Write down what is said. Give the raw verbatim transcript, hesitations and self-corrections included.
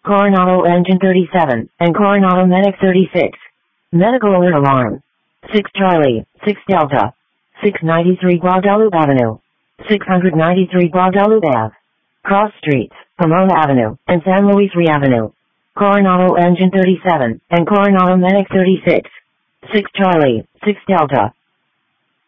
Coronado Engine thirty-seven, and Coronado Medic thirty-six. Medical alert alarm. six Charlie, six Delta. six ninety-three Guadalupe Avenue. six ninety-three Guadalupe Ave. Cross Streets, Pomona Avenue, and San Luis Rey Avenue. Coronado Engine thirty-seven, and Coronado Medic thirty-six. six Charlie, six Delta.